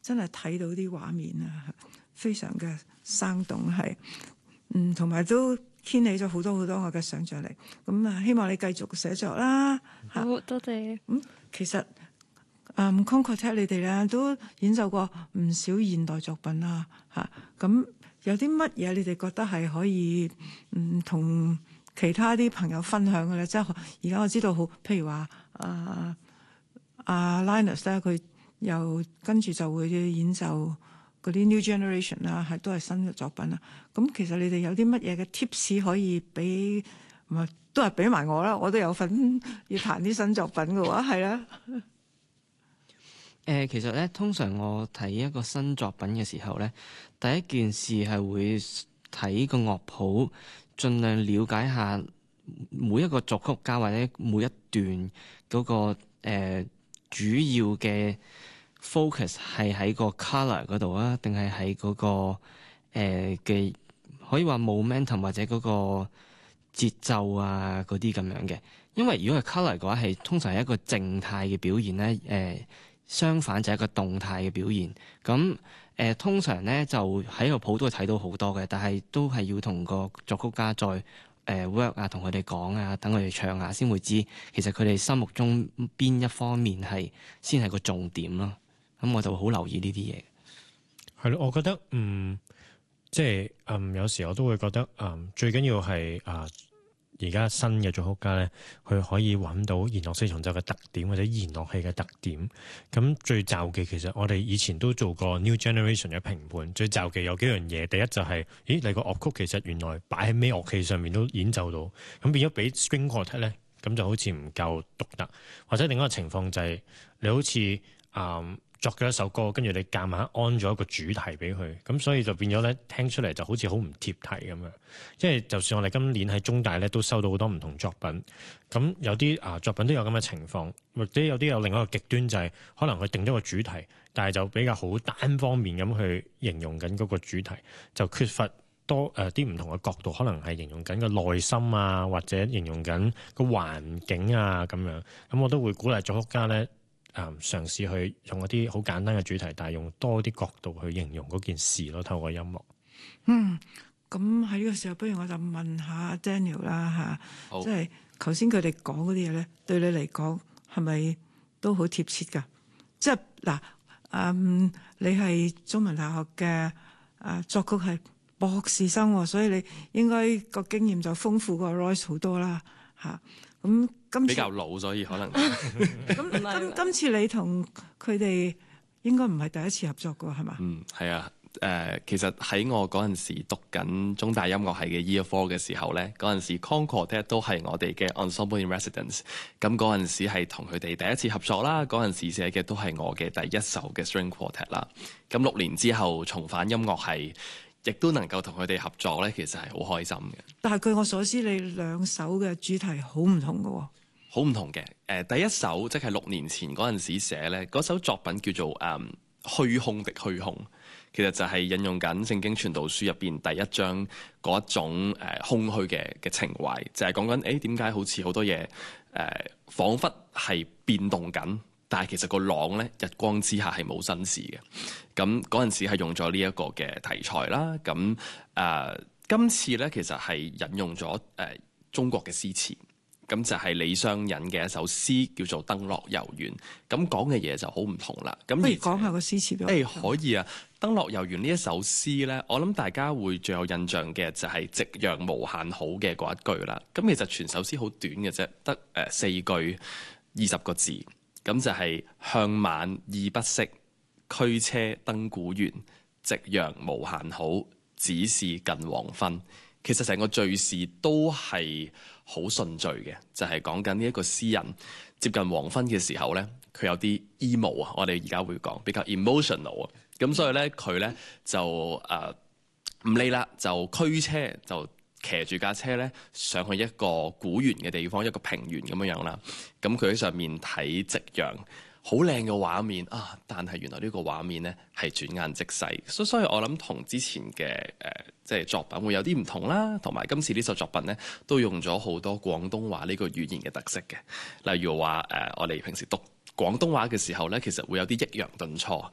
真係睇到啲畫面啊，非常嘅生動係，同埋都掀起咗好多好多我嘅想像力。咁啊，希望你繼續寫作啦。 好，多謝。 其實Concordat 你哋咧都演奏過唔少現代作品啦，咁有啲乜嘢你哋覺得係可以同其他啲朋友分享嘅咧？即係而家我知道好，譬如話Linus 咧，佢又跟住就會演奏嗰啲 New Generation 啦，都係新嘅作品啦。咁其實你哋有啲乜嘢嘅 tips 可以俾？唔係都係俾埋我啦，我都有份要彈啲新作品嘅話，係啦。 其實咧，通常我睇一個新作品嘅時候咧，第一件事係會睇個樂譜，盡量了解下每一個作曲家或者每一段嗰個主要嘅 focus 係喺個 colour 嗰度啊，定係喺嗰個嘅可以話 momentum 或者嗰個節奏啊嗰啲咁樣嘅。因為如果係 colour 嘅話，係通常係一個靜態嘅表現咧，相反就係一個動態嘅表現。咁通常咧就喺個譜都會睇到好多嘅，但係都係要同個作曲家再work 啊，同佢哋講啊，等佢哋唱下先會知其實佢哋心目中邊一方面係先係個重點咯。咁我就好留意呢啲嘢。 係咯，我覺得即係有時我都會覺得最緊要係而家新嘅作曲家咧，佢可以揾到弦樂四重奏嘅特點或者弦樂器嘅特點。咁最就嘅其實我哋以前都做過 New Generation 嘅評判，最就嘅有幾樣嘢。第一就係，你個樂曲其實原來擺喺咩樂器上面都演奏到，咁變咗俾 string quartet 咧，咁就好似唔夠獨特。或者另一個情況就係，你好似作咗一首歌，跟住你夾硬安咗一個主題俾佢，咁所以就變咗咧，聽出嚟就好似好唔貼題咁樣。因為就算我哋今年喺中大咧都收到好多唔同作品，咁有啲作品都有咁嘅情況，或者有啲有另一個極端就係可能佢定咗個主題，但係就比較好單方面咁去形容緊嗰個主題，就缺乏多啲唔同嘅角度，可能係形容緊個內心啊，或者形容緊個環境啊咁樣。咁我都會鼓勵作曲家咧。嘗試去用一啲好簡單嘅主題，但係用多啲角度去形容嗰件事咯，透過音樂。 咁喺呢個時候，不如我就問下 Daniel 啦嚇，即係頭先佢哋講嗰啲嘢咧，對你嚟講係咪都好貼切㗎？即係嗱，你係中文大學嘅作曲係博士生，所以你應該個經驗就豐富過 Royce 好多啦嚇。咁今次比較老，所以可能今次你同佢哋應該唔係第一次合作㗎係嘛？ 係啊。其實喺我嗰陣時讀緊中大音樂系嘅 Year 4嘅時候咧，嗰陣時 Concordat 都係我哋嘅 Ensemble in Residence。咁嗰陣時係同佢哋第一次合作啦。嗰陣時寫嘅都係我嘅第一首嘅 String Quartet 啦。咁6年之後重返音樂系，亦都能夠同佢哋合作咧，其實係好開心嘅。但係據我所知，你兩首嘅主題好唔同㗎喎。 好唔同嘅。第一首即係6年前嗰陣時寫咧，嗰首作品叫做虛空的虛空。其實就係引用緊聖經傳道書入邊第一章嗰一種空虛嘅情懷，就係講緊點解好似好多嘢彷彿係變動緊，但係其實個浪咧日光之下係冇新事嘅。咁嗰陣時係用咗呢一個嘅題材啦。咁今次咧其實係引用咗中國嘅詩詞。咁就係李商隱嘅一首詩，叫做《登樂遊原》。咁講嘅嘢就好唔同啦。咁不如講下個詩詞俾我。 可以啊，《登樂遊原》呢一首詩咧，我諗大家會最有印象嘅就係夕陽無限好嘅嗰一句啦。咁其實全首詩好短嘅啫，得4句20個字。咁就係向晚意不適，驅車登古原。夕陽無限好，只是近黃昏。其實成個敘事都係好順序嘅，就係講緊呢一個詩人接近黃昏嘅時候咧，佢有啲 emo 啊，我哋而家會講比較 emotional 啊，咁所以咧佢咧就唔理啦，就驅車就騎住架車咧上去一個古原嘅地方，一個平原咁樣啦。咁佢喺上面睇夕陽，好靚嘅畫面啊！但係原來呢個畫面咧係轉眼即逝，所以我諗同之前嘅即係作品會有啲唔同啦。同埋今次呢首作品咧都用咗好多廣東話呢個語言嘅特色嘅，例如話我哋平時讀廣東話嘅時候咧，其實會有啲抑揚頓挫，